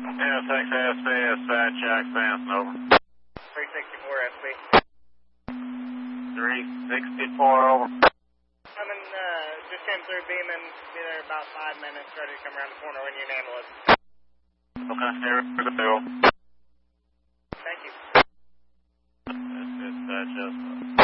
Yeah, 6SB, dispatch, Jack Benson, over. 364 SB. 364, over. I'm in, just came through Beeman, be there about 5 minutes, ready to come around the corner when you handle it. Okay, here we go. Thank you. Dispatch,